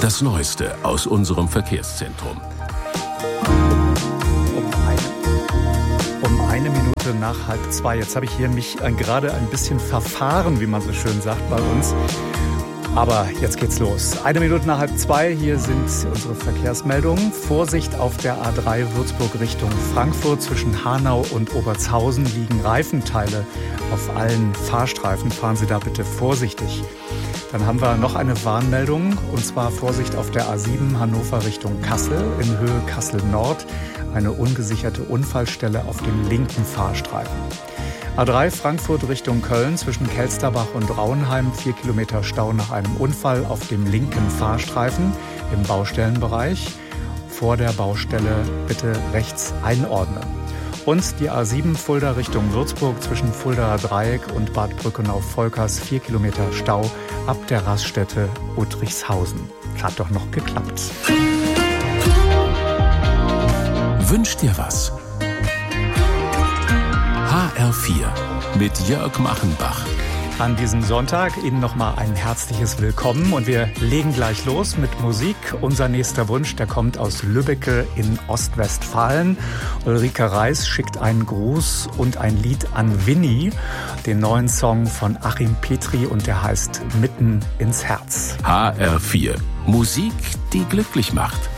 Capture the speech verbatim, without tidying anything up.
Das Neueste aus unserem Verkehrszentrum. Um eine, um eine Minute nach halb zwei. Jetzt habe ich hier mich ein, gerade ein bisschen verfahren, wie man so schön sagt bei uns. Aber jetzt geht's los. Eine Minute nach halb zwei, hier sind unsere Verkehrsmeldungen. Vorsicht auf der A drei Würzburg Richtung Frankfurt. Zwischen Hanau und Obertshausen liegen Reifenteile auf allen Fahrstreifen. Fahren Sie da bitte vorsichtig. Dann haben wir noch eine Warnmeldung, und zwar Vorsicht auf der A sieben Hannover Richtung Kassel, in Höhe Kassel Nord. Eine ungesicherte Unfallstelle auf dem linken Fahrstreifen. A drei Frankfurt Richtung Köln zwischen Kelsterbach und Rauenheim, vier Kilometer Stau nach einem Unfall auf dem linken Fahrstreifen im Baustellenbereich. Vor der Baustelle bitte rechts einordnen. Und die A sieben Fulda Richtung Würzburg zwischen Fuldaer Dreieck und Bad Brückenau-Volkers, vier Kilometer Stau ab der Raststätte Uttrichshausen. Hat doch noch geklappt. Wünsch dir was? H R vier mit Jörg Machenbach. An diesem Sonntag Ihnen nochmal ein herzliches Willkommen und wir legen gleich los mit Musik. Unser nächster Wunsch, der kommt aus Lübbecke in Ostwestfalen. Ulrike Reis schickt einen Gruß und ein Lied an Winnie, den neuen Song von Achim Petri, und der heißt Mitten ins Herz. H R vier, Musik, die glücklich macht.